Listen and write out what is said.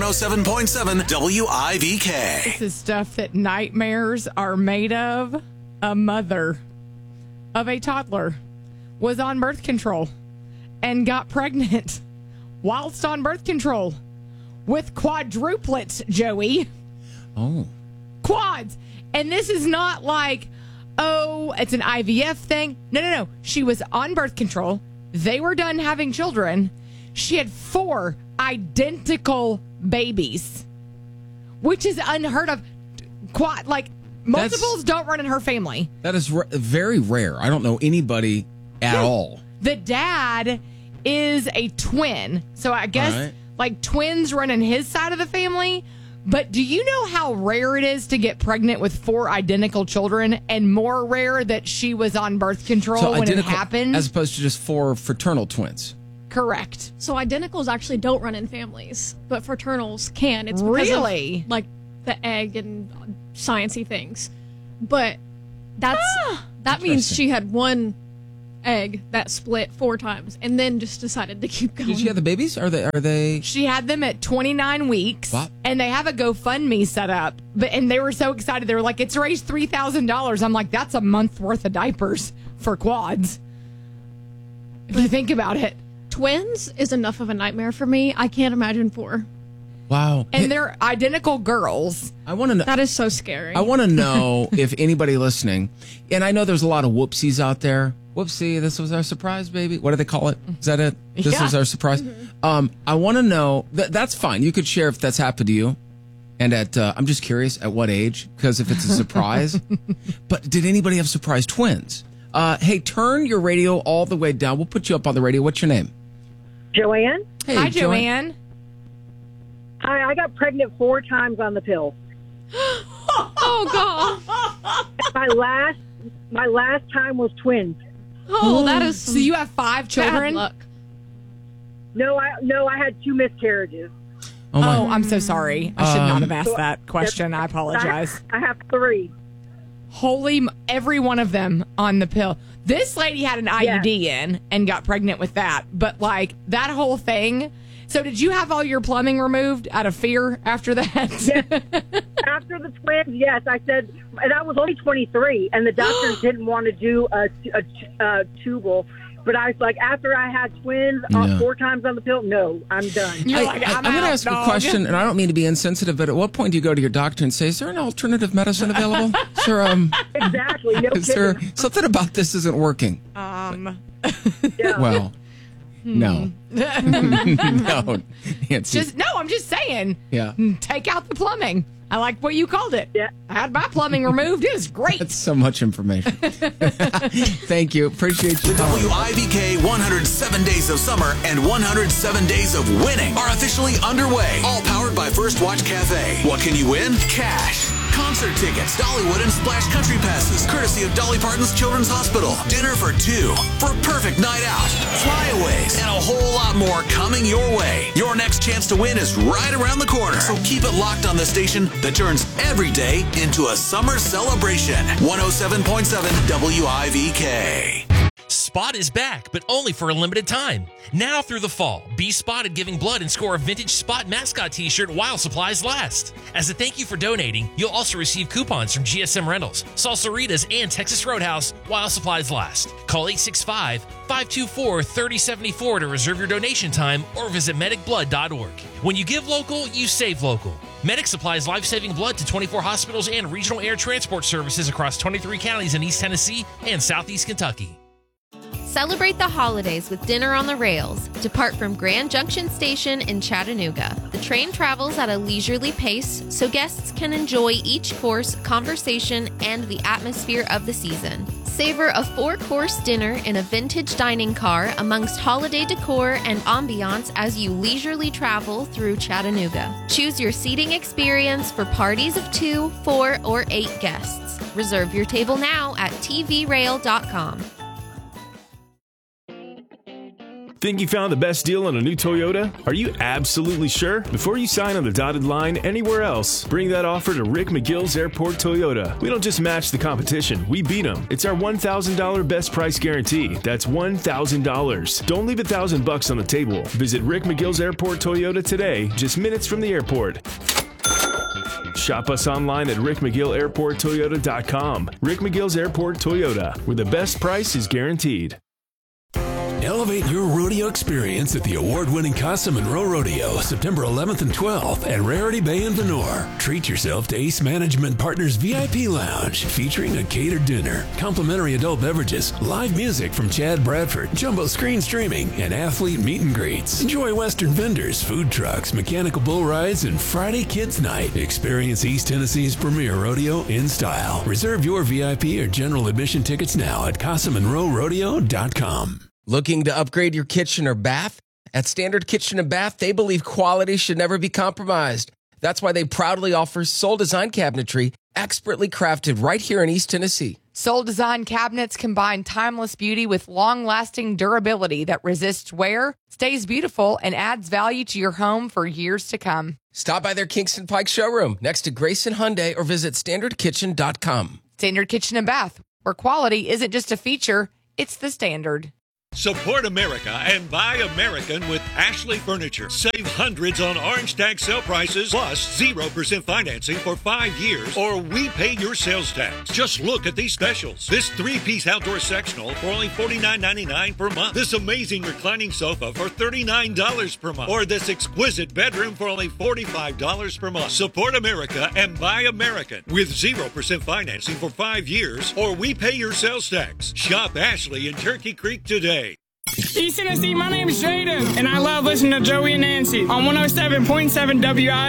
107.7 WIVK. This is stuff that nightmares are made of. A mother of a toddler was on birth control and got pregnant whilst on birth control with quadruplets, Joey. Oh. Quads. And this is not like, oh, it's an IVF thing. No. She was on birth control. They were done having children. She had 4 identical babies, which is unheard of. Multiples don't run in her family. That is very rare. I don't know anybody at all. The dad is a twin. So I guess twins run in his side of the family. But do you know how rare it is to get pregnant with 4 identical children, and more rare that she was on birth control when it happened? As opposed to just 4 fraternal twins. Correct. So identicals actually don't run in families, but fraternals can. It's because of, the egg and sciencey things. But that means she had one egg that split 4 times and then just decided to keep going. Did she have the babies? Are they? She had them at 29 weeks. What? And they have a GoFundMe set up. And they were so excited. They were like, it's raised $3,000. I'm like, that's a month worth of diapers for quads. If you think about it. Twins is enough of a nightmare for me. I can't imagine 4. Wow. And they're identical girls. I want to know. That is so scary. I want to know if anybody listening, and I know there's a lot of whoopsies out there. Whoopsie, this was our surprise, baby. What do they call it? Is that it? This was our surprise? Mm-hmm. I want to know. That's fine. You could share if that's happened to you. And I'm just curious, at what age? Because if it's a surprise. But did anybody have surprise twins? Hey, turn your radio all the way down. We'll put you up on the radio. What's your name? Joanne. Hey, Hi, Joanne. Hi, I got pregnant 4 times on the pill. Oh, God. My last time was twins. Oh, that is so you have 5 children? Bad luck. No, I had 2 miscarriages. Oh, I'm so sorry. I should not have asked that question. I apologize. I have 3. Every one of them on the pill. This lady had an IUD in and got pregnant with that. But that whole thing. So did you have all your plumbing removed out of fear after that? Yes. After the twins, yes. I said, and I was only 23, and the doctors didn't want to do a tubal. But I was like, after I had twins 4 times on the pill, no, I'm done. I'm going to ask a question, and I don't mean to be insensitive, but at what point do you go to your doctor and say, is there an alternative medicine available? Sir, exactly. No is there something about this isn't working? Yeah. Well, no. No, Nancy. I'm just saying. Yeah. Take out the plumbing. I like what you called it. Yeah. I had my plumbing removed. It was great. That's so much information. Thank you. Appreciate you. The WIVK 107 Days of Summer and 107 Days of Winning are officially underway. All powered by First Watch Cafe. What can you win? Cash. Concert tickets, Dollywood and Splash Country passes, courtesy of Dolly Parton's Children's Hospital. Dinner for 2 for a perfect night out. Flyaways and a whole lot more coming your way. Your next chance to win is right around the corner. So keep it locked on the station that turns every day into a summer celebration. 107.7 WIVK. Spot is back, but only for a limited time. Now through the fall, be spotted giving blood and score a vintage Spot mascot t-shirt while supplies last. As a thank you for donating, you'll also receive coupons from GSM Rentals, Salsaritas, and Texas Roadhouse while supplies last. Call 865-524-3074 to reserve your donation time or visit medicblood.org. When you give local, you save local. Medic supplies life-saving blood to 24 hospitals and regional air transport services across 23 counties in East Tennessee and Southeast Kentucky. Celebrate the holidays with Dinner on the Rails. Depart from Grand Junction Station in Chattanooga. The train travels at a leisurely pace so guests can enjoy each course, conversation, and the atmosphere of the season. Savor a 4-course dinner in a vintage dining car amongst holiday decor and ambiance as you leisurely travel through Chattanooga. Choose your seating experience for parties of 2, 4, or 8 guests. Reserve your table now at tvrail.com. Think you found the best deal on a new Toyota? Are you absolutely sure? Before you sign on the dotted line anywhere else, bring that offer to Rick McGill's Airport Toyota. We don't just match the competition, we beat them. It's our $1,000 best price guarantee. That's $1,000. Don't leave $1,000 on the table. Visit Rick McGill's Airport Toyota today, just minutes from the airport. Shop us online at rickmcgillairporttoyota.com. Rick McGill's Airport Toyota, where the best price is guaranteed. Elevate your rodeo experience at the award-winning Casa Monroe Rodeo, September 11th and 12th at Rarity Bay in Vennore. Treat yourself to Ace Management Partners VIP Lounge, featuring a catered dinner, complimentary adult beverages, live music from Chad Bradford, jumbo screen streaming, and athlete meet and greets. Enjoy Western vendors, food trucks, mechanical bull rides, and Friday Kids Night. Experience East Tennessee's premier rodeo in style. Reserve your VIP or general admission tickets now at CasaMonroeRodeo.com. Looking to upgrade your kitchen or bath? At Standard Kitchen and Bath, they believe quality should never be compromised. That's why they proudly offer Soul Design Cabinetry, expertly crafted right here in East Tennessee. Soul Design cabinets combine timeless beauty with long-lasting durability that resists wear, stays beautiful, and adds value to your home for years to come. Stop by their Kingston Pike showroom next to Grayson Hyundai or visit StandardKitchen.com. Standard Kitchen and Bath, where quality isn't just a feature, it's the standard. Support America and buy American with Ashley Furniture. Save hundreds on orange tag sale prices plus 0% financing for 5 years, or we pay your sales tax. Just look at these specials. This 3-piece outdoor sectional for only $49.99 per month. This amazing reclining sofa for $39 per month. Or this exquisite bedroom for only $45 per month. Support America and buy American with 0% financing for 5 years, or we pay your sales tax. Shop Ashley in Turkey Creek today. East Tennessee, my name is Jaden, and I love listening to Joey and Nancy on 107.7 WI.